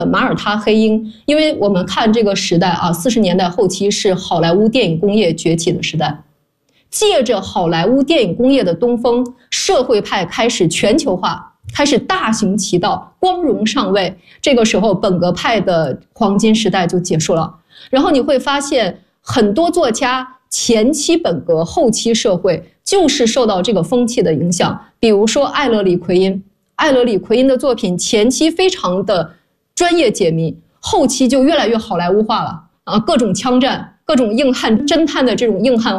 马耳他黑鹰，因为我们看这个时代啊，40年代后期是好莱坞电影工业崛起的时代，借着好莱坞电影工业的东风，社会派开始全球化，开始大行其道，光荣上位。这个时候，本格派的黄金时代就结束了。然后你会发现，很多作家前期本格，后期社会，就是受到这个风气的影响。比如说艾勒里奎因，艾勒里奎因的作品前期非常的专业解谜，后期就越来越好莱坞化了啊，各种枪战，各种硬汉侦探的这种硬汉